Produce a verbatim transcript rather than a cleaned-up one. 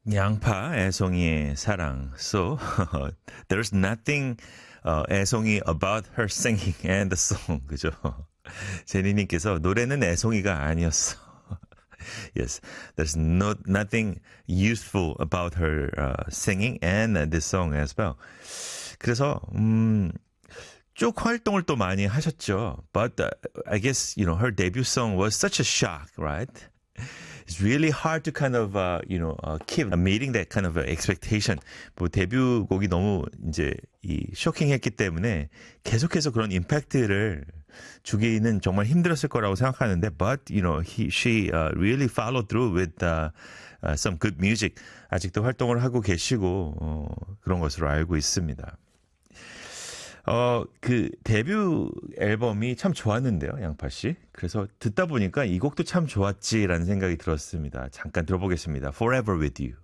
양파, 애송이의 사랑. So, there's nothing uh, 애송이 about her singing and the song. 그죠? 제니님께서 노래는 애송이가 아니었어. Yes, there's no nothing useful about her uh, singing and this song as well. 그래서 음, 쭉 활동을 또 많이 하셨죠. But uh, I guess you know her debut song was such a shock, right? It's really hard to kind of, uh, you know, uh, keep meeting that kind of expectation. 뭐 데뷔곡이 너무 이제 이 쇼킹했기 때문에 계속해서 그런 임팩트를 주기는 정말 힘들었을 거라고 생각하는데, but you know, he, she uh, really followed through with uh, uh, some good music. 아직도 활동을 하고 계시고 어, 그런 것으로 알고 있습니다. 어, 그, 데뷔 앨범이 참 좋았는데요, 양파씨. 그래서 듣다 보니까 이 곡도 참 좋았지라는 생각이 들었습니다. 잠깐 들어보겠습니다. Forever with you.